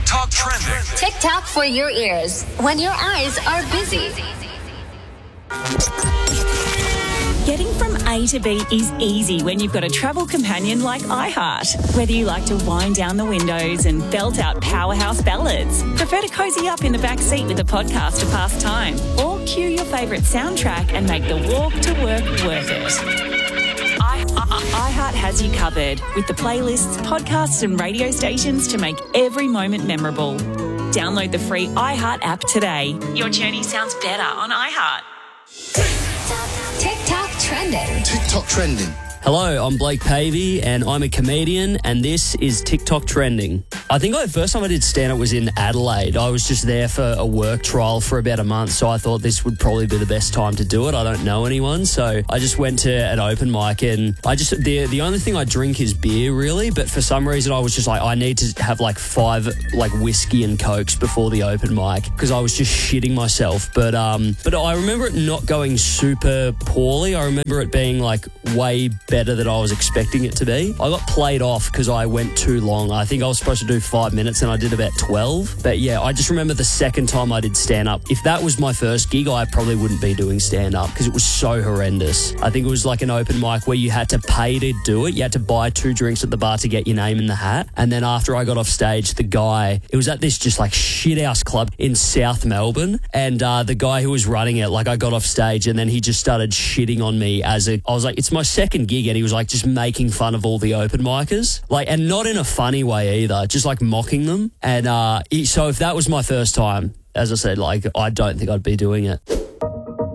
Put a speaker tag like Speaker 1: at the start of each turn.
Speaker 1: TikTok trending.
Speaker 2: TikTok for your ears when your eyes are busy.
Speaker 3: Getting from A to B is easy when you've got a travel companion like iHeart. Whether you like to wind down the windows and belt out powerhouse ballads, prefer to cozy up in the back seat with a podcast to pass time, or cue your favourite soundtrack and make the walk to work worth it. iHeart has you covered with the playlists, podcasts and radio stations to make every moment memorable. Download the free iHeart app today. Your journey sounds better on iHeart.
Speaker 2: TikTok trending.
Speaker 4: TikTok trending.
Speaker 5: Hello, I'm Blake Pavey and I'm a comedian and this is TikTok Trending. I think the first time I did stand-up was in Adelaide. I was just there for a work trial for about a month, so I thought this would probably be the best time to do it. I don't know anyone, so I just went to an open mic and the only thing I drink is beer, really, but for some reason I was just like, I need to have like 5 whiskey and cokes before the open mic because I was just shitting myself. But I remember it not going super poorly. I remember it being like way better than I was expecting it to be. I got played off because I went too long. I think I was supposed to do 5 minutes and I did about 12. But yeah, I just remember the second time I did stand-up. If that was my first gig, I probably wouldn't be doing stand-up because it was so horrendous. I think it was like an open mic where you had to pay to do it. You had to buy 2 drinks at the bar to get your name in the hat. And then after I got off stage, it was at this just like shit-house club in South Melbourne. And the guy who was running it, I got off stage and then he just started shitting on me I was like, it's my second gig, and he was like just making fun of all the open micers, and not in a funny way either, just like mocking them. And so if that was my first time, as I said, I don't think I'd be doing it.